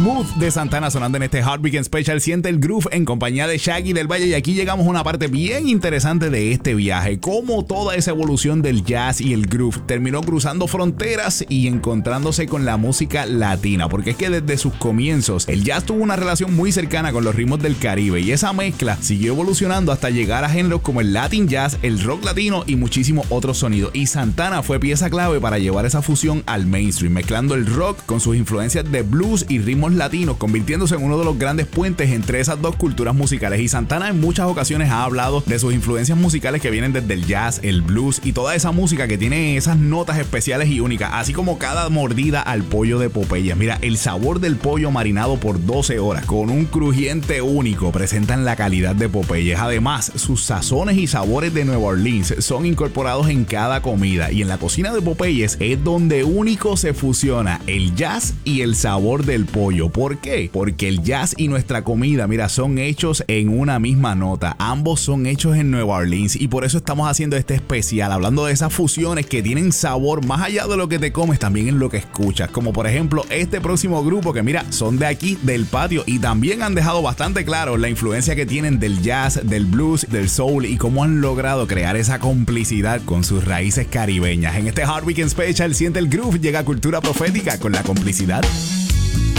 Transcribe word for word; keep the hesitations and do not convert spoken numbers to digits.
Smooth de Santana sonando en este Hard Weekend Special. Siente el groove en compañía de Shaggy del Valle. Y aquí llegamos a una parte bien interesante de este viaje. Cómo toda esa evolución del jazz y el groove terminó cruzando fronteras y encontrándose con la música latina. Porque es que desde sus comienzos el jazz tuvo una relación muy cercana con los ritmos del Caribe. Y esa mezcla siguió evolucionando hasta llegar a géneros como el Latin Jazz, el rock latino y muchísimos otros sonidos. Y Santana fue pieza clave para llevar esa fusión al mainstream, mezclando el rock con sus influencias de blues y ritmos latinos, convirtiéndose en uno de los grandes puentes entre esas dos culturas musicales. Y Santana en muchas ocasiones ha hablado de sus influencias musicales que vienen desde el jazz, el blues y toda esa música que tiene esas notas especiales y únicas, así como cada mordida al pollo de Popeye. Mira, el sabor del pollo marinado por doce horas con un crujiente único presentan la calidad de Popeye. Además, sus sazones y sabores de Nueva Orleans son incorporados en cada comida, y en la cocina de Popeyes es donde único se fusiona el jazz y el sabor del pollo. ¿Por qué? Porque el jazz y nuestra comida, mira, son hechos en una misma nota. Ambos son hechos en Nueva Orleans, y por eso estamos haciendo este especial, hablando de esas fusiones que tienen sabor más allá de lo que te comes, también en lo que escuchas. Como por ejemplo este próximo grupo que, mira, son de aquí del patio y también han dejado bastante claro la influencia que tienen del jazz, del blues, del soul y cómo han logrado crear esa complicidad con sus raíces caribeñas. En este Hard Weekend Special, siente el groove, llega Cultura Profética con La Complicidad.